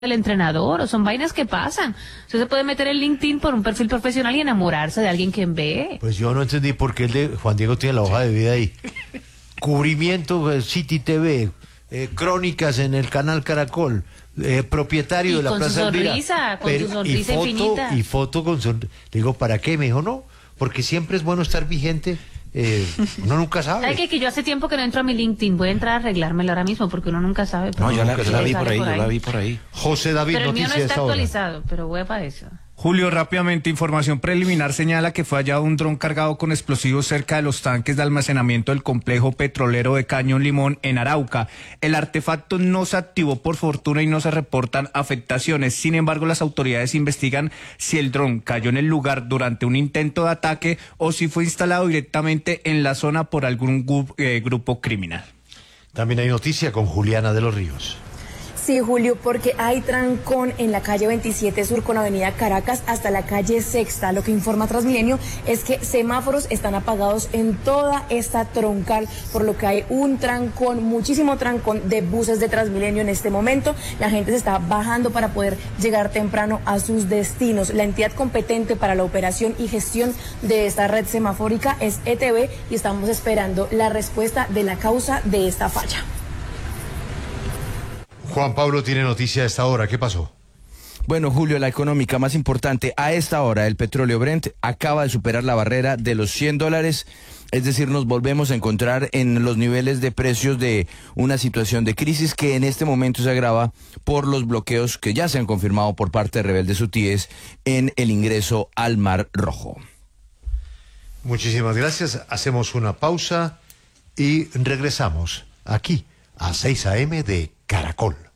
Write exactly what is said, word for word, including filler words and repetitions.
el entrenador, o son vainas que pasan. Usted se puede meter en LinkedIn por un perfil profesional y enamorarse de alguien que ve. Pues yo no entendí por qué el de Juan Diego tiene la hoja de vida ahí. Cubrimiento, eh, City T V, eh, crónicas en el canal Caracol, eh, propietario Y de la con su Plaza Elvira. sonrisa, con Pero- su sonrisa y foto, infinita. Y foto con sonrisa. Le digo, ¿para qué? Me dijo, no, porque siempre es bueno estar vigente. Eh, uno nunca sabe. ¿Sabe qué? Que yo hace tiempo que no entro a mi LinkedIn. Voy a entrar a arreglármelo ahora mismo porque uno nunca sabe. No, yo la, nunca yo la sabe. vi por Sale ahí, por yo ahí. la vi por ahí. José David, Pero el mío no noticia está a esta hora. actualizado, pero voy para eso. Julio, rápidamente, información preliminar señala que fue hallado un dron cargado con explosivos cerca de los tanques de almacenamiento del complejo petrolero de Cañón Limón en Arauca. El artefacto no se activó por fortuna y no se reportan afectaciones. Sin embargo, las autoridades investigan si el dron cayó en el lugar durante un intento de ataque o si fue instalado directamente en la zona por algún gu- eh, grupo criminal. También hay noticia con Juliana de los Ríos. Sí, Julio, porque hay trancón en la calle veintisiete Sur con Avenida Caracas hasta la calle Sexta. Lo que informa Transmilenio es que semáforos están apagados en toda esta troncal, por lo que hay un trancón, muchísimo trancón de buses de Transmilenio en este momento. La gente se está bajando para poder llegar temprano a sus destinos. La entidad competente para la operación y gestión de esta red semafórica es E T B y estamos esperando la respuesta de la causa de esta falla. Juan Pablo tiene noticia a esta hora. ¿Qué pasó? Bueno, Julio, la económica más importante a esta hora, el petróleo Brent acaba de superar la barrera de los cien dólares, es decir, nos volvemos a encontrar en los niveles de precios de una situación de crisis que en este momento se agrava por los bloqueos que ya se han confirmado por parte de rebeldes hutíes en el ingreso al Mar Rojo. Muchísimas gracias. Hacemos una pausa y regresamos aquí a seis a eme de Caracol.